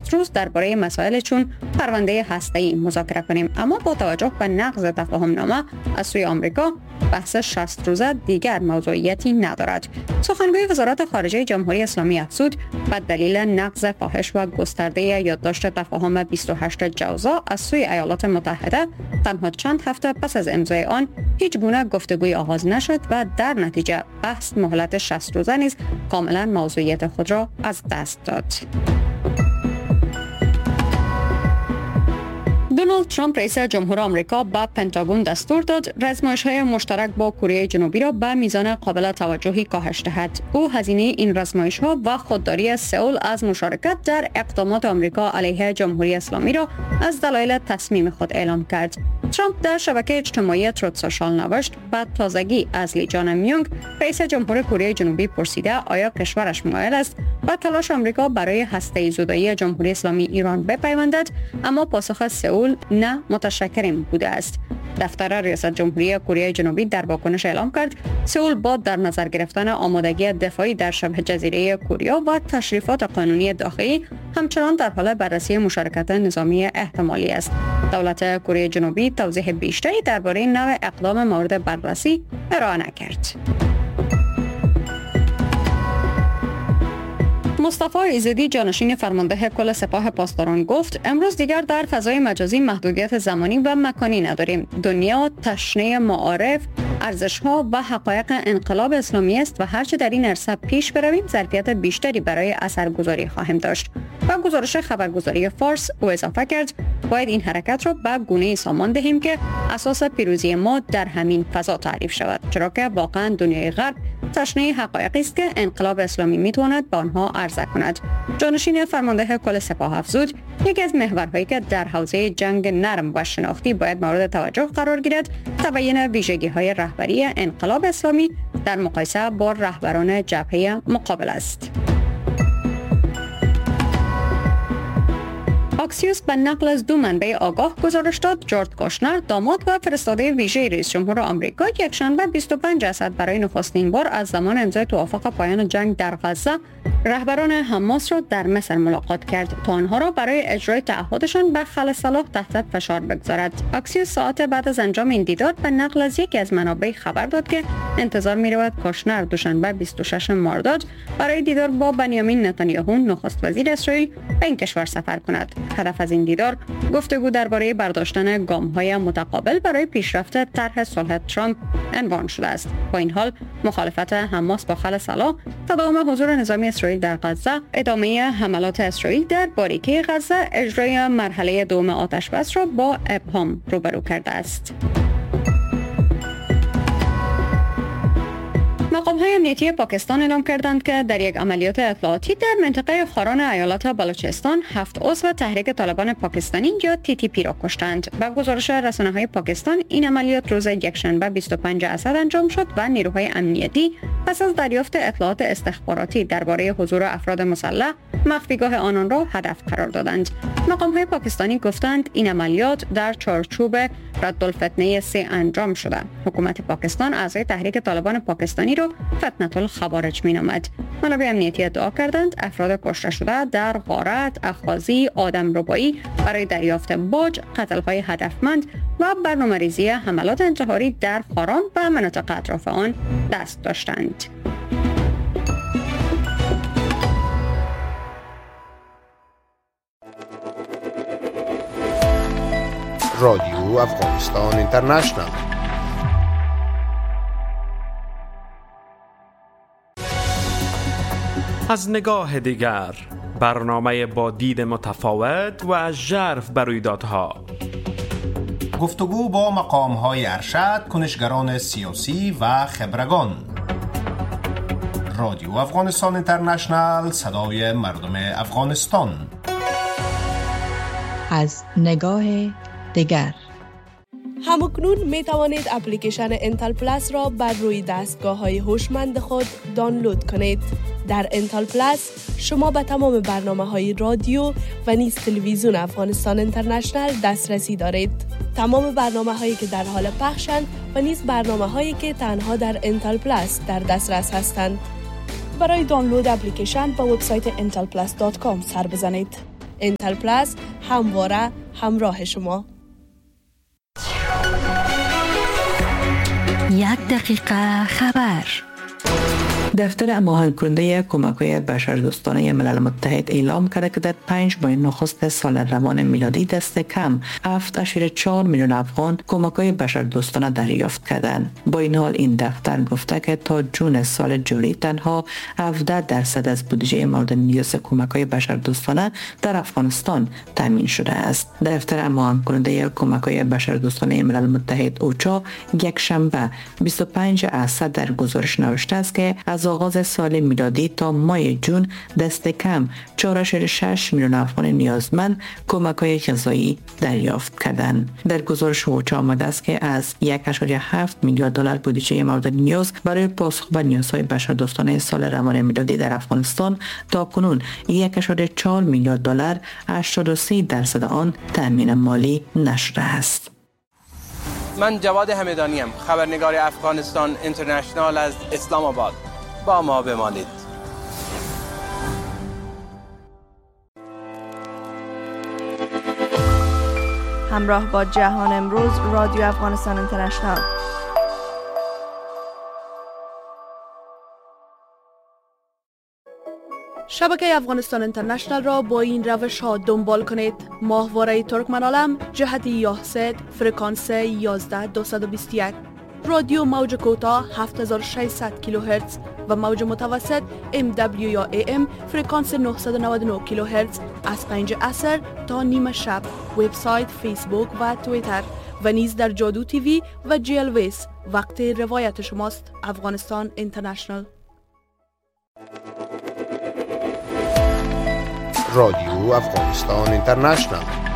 60 روز درباره مسائل چون پرونده هسته‌ای مذاکره کنیم، اما با توجه به نقض تفاهم نامه از سوی آمریکا بحث 60 روزه دیگر موضوعیتی ندارد. سخنگوی وزارت خارجه جمهوری اسلامی افزود به دلیل نقض فاحش و گسترده یادداشت تفاهم 28 جوزا از سوی ایالات متحده تنها چند هفته پس از امضای آن هیچ گونه گفتگوی آغاز نشد و در نتیجه بحث مهلت 60 روزه نیز کاملا موضوعیت خود را از دست داد. دونالد ترامپ رئیس جمهور آمریکا به پنتاگون دستور داد رزمایش‌های مشترک با کره جنوبی را به میزان قابل توجهی کاهش دهد. او هزینه این رزمایش‌ها و خودداری سئول از مشارکت در اقدامات آمریکا علیه جمهوری اسلامی را از دلایل تصمیم خود اعلام کرد. ترامپ در شبکه اجتماعی تروت سوشال نوشت: به تازگی از لی جان میونگ رئیس جمهور کره جنوبی پرسیده آیا کشورش مایل است به تلاش آمریکا برای هسته‌ای زدایی جمهوری اسلامی ایران بپیوندد، اما پاسخ سئول نه متشکریم بوده است. دفتر ریاست جمهوری کره جنوبی در واکنش اعلام کرد سئول با در نظر گرفتن آمادگی دفاعی در شبه جزیره کره و تشریفات قانونی داخلی همچنان در حال بررسی مشارکت نظامی احتمالی است. دولت کره جنوبی توضیح بیشتری درباره نوع اقدام مورد بررسی ارائه نکرد. مصطفی ایزدی جانشین فرمانده کل سپاه پاسداران گفت امروز دیگر در فضای مجازی محدودیت زمانی و مکانی نداریم. دنیا تشنه معارف، ارزش‌ها و حقایق انقلاب اسلامی است و هرچه در این عرصه پیش برویم ظرفیت بیشتری برای اثرگذاری خواهیم داشت. و گزارش خبرگزاری فارس او اضافه کرد باید این حرکت را به گونه‌ای سامان دهیم که اساس پیروزی ما در همین فضا تعریف شود، چرا که واقعا دنیای غرب تشنه حقایقی است که انقلاب اسلامی میتواند به آنها عرضه کند. جانشین فرمانده کل سپاه افزود یکی از محورهایی که در حوزه جنگ نرم و شناختی باید مورد توجه قرار گیرد تبیین ویژگی‌های رهبری انقلاب اسلامی در مقایسه با رهبران جبهه مقابل است. آکسیوس به نقل از دو منبع آگاه گزارش داد جورج کوشنر داماد و فرستاده ویژه رئیس جمهور آمریکا یکشنبه 25 اسد برای نخستین بار از زمان امضای توافق پایان جنگ در غزه رهبران حماس را در مصر ملاقات کرد تا آنها را برای اجرای تعهدشان به خلع سلاح تحت فشار بگذارد. آکسیوس ساعت بعد از انجام این دیدار به نقل از یکی از منابع خبر داد که انتظار می‌رود کوشنر دوشنبه 26 مرداد برای دیدار با بنیامین نتانیاهو نخست وزیر اسرائیل به این کشور سفر کند. هدف از این دیدار گفتگو درباره برداشتن گام‌های متقابل برای پیشرفت طرح صلح ترامپ عنوان شده است. با این حال مخالفت حماس با خلع سلاح، تداوم حضور نظامی اسرائیل در غزه، ادامه حملات اسرائیل در باریکه غزه، اجرای مرحله دوم آتش بس را با ابهام روبرو کرده است. مقام‌های امنیتی پاکستان اعلام کردند که در یک عملیات اطلاعاتی در منطقه خاران ایالات بلوچستان 7 عضو تحریک طالبان پاکستانی یا TTP را کشتند. با گزارش رسانه‌های پاکستان این عملیات روز یکشنبه 25 اسد انجام شد و نیروهای امنیتی پس از دریافت اطلاعات استخباراتی درباره حضور افراد مسلح مخفیگاه آنان را هدف قرار دادند. مقام‌های پاکستانی گفتند این عملیات در چارچوب ردالفتنه 3 انجام شده. حکومت پاکستان اعضای تحریک طالبان پاکستانی را فتنة الخوارج می‌نامد. منابع امنیتی ادعا کردند افراد کشته شده در غارت، اخاذی، آدمربایی برای دریافت باج، قتل‌های هدفمند و برنامه‌ریزی حملات انتحاری در خاران و مناطق اطراف آن دست داشتند. رادیو افغانستان اینترنشنال. از نگاه دیگر، برنامه با دید متفاوت و ژرف بر رویدادها. گفتگو با مقام‌های ارشد، کنشگران سیاسی و خبرگان. رادیو افغانستان اینترنشنال، صدای مردم افغانستان. از نگاه دیگر. همکنون می توانید اپلیکیشن انتل پلاس را بر روی دستگاه‌های هوشمند خود دانلود کنید. در انتل پلاس شما به تمام برنامه‌های رادیو و نیز تلویزیون افغانستان اینترنشنال دسترسی دارید. تمام برنامه‌هایی که در حال پخشند و نیز برنامه‌هایی که تنها در انتل پلاس در دسترس هستند. برای دانلود اپلیکیشن به وبسایت intelplus.com سر بزنید. انتل پلاس همواره همراه شما. 1 دقیقه خبر. دفتر هماهنگ کننده کمک‌های بشردوستانه ملل متحد اعلام کرده که در 5 ماه نخست سال روان میلادی دست کم 7.4 میلیون افغان کمک‌های بشردوستانه دریافت کردند. با این حال این دفتر گفته که تا جون سال جاری تنها 17% از بودجه مورد نیاز کمک‌های بشردوستانه در افغانستان تامین شده است. دفتر هماهنگ کننده کمک‌های بشردوستانه ملل متحد اوچا یک شنبه 25 اسد در گزارش نوشته است که از آغاز سال میلادی تا ماه جون دست کم 4.6 میلیون افغان نیازمند کمک‌های غذایی دریافت کردند. در گزارش اوچا آمده است که از 1.7 میلیارد دلار بودجه مورد نیاز برای پاسخ به نیازهای بشردوستانه سال روان میلادی در افغانستان تا کنون 1.4 میلیارد دلار 83% آن تامین مالی نشده است. من جواد همدانیم، خبرنگار افغانستان اینترنشنال از اسلام آباد. با ما بمانید. همراه با جهان امروز، رادیو افغانستان اینترنشنال. شبکه افغانستان اینترنشنال را با این روش ها دنبال کنید: ماهواره ترکمن‌عالم جهت یاهسد فرکانس 11221، رادیو موج کوتاه 7600 کیلوهرتز و موج متوسط MW یا AM فرکانس 999 کیلوهرتز از 5 عصر تا نیم شب. وبسایت، فیسبوک و توییتر و نیز در جادو تیوی و جیل ویس. وقت روایت شماست. افغانستان اینترنشنال. رادیو افغانستان اینترنشنال.